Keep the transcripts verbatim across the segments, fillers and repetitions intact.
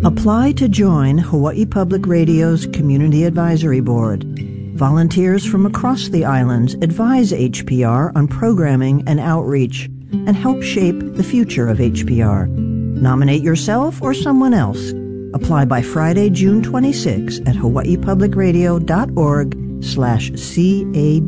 Apply to join Hawaii Public Radio's Community Advisory Board. Volunteers from across the islands advise H P R on programming and outreach and help shape the future of H P R. Nominate yourself or someone else. Apply by Friday, June twenty-sixth at hawaiipublicradio.org slash CAB.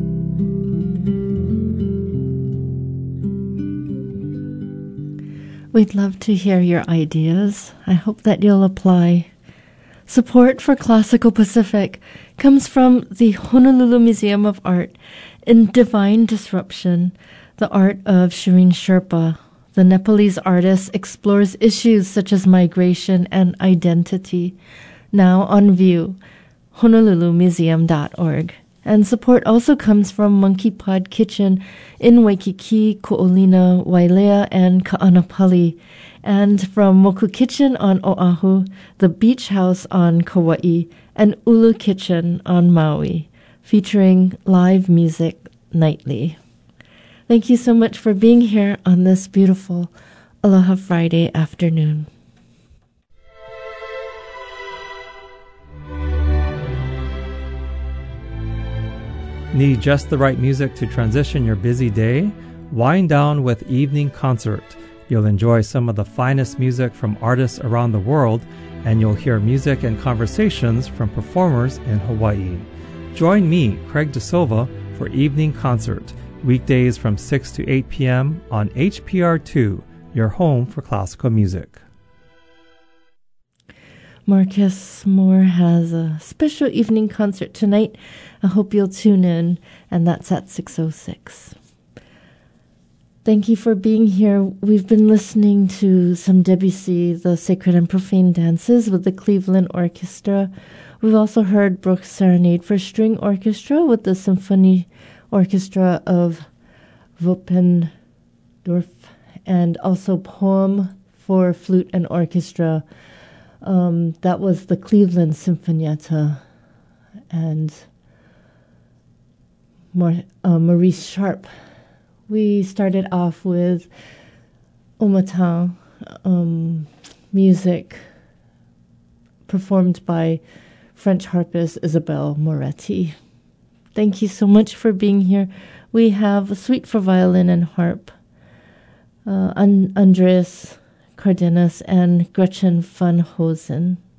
We'd love to hear your ideas. I hope that you'll apply. Support for Classical Pacific comes from the Honolulu Museum of Art in Divine Disruption, the art of Shireen Sherpa. The Nepalese artist explores issues such as migration and identity. Now on view, honolulu museum dot org. And support also comes from Monkey Pod Kitchen in Waikiki, Ko'olina, Wailea, and Ka'anapali, and from Moku Kitchen on Oahu, the Beach House on Kauai, and Ulu Kitchen on Maui, featuring live music nightly. Thank you so much for being here on this beautiful Aloha Friday afternoon. Need just the right music to transition your busy day? Wind down with Evening Concert. You'll enjoy some of the finest music from artists around the world, and you'll hear music and conversations from performers in Hawaii. Join me, Craig DeSilva, for Evening Concert, weekdays from six to eight p.m. on H P R two, your home for classical music. Marcus Moore has a special evening concert tonight. I hope you'll tune in, and that's at six oh six. Thank you for being here. We've been listening to some Debussy, the Sacred and Profane Dances with the Cleveland Orchestra. We've also heard Brooks' Serenade for String Orchestra with the Symphony Orchestra of Wupendorf, and also Poem for Flute and Orchestra. Um, that was the Cleveland Sinfonietta, and Mar- uh, Maurice Sharp. We started off with Omatan um, music performed by French harpist Isabelle Moretti. Thank you so much for being here. We have a suite for violin and harp, uh, An- Andreas Cardenas and Gretchen van Hosen.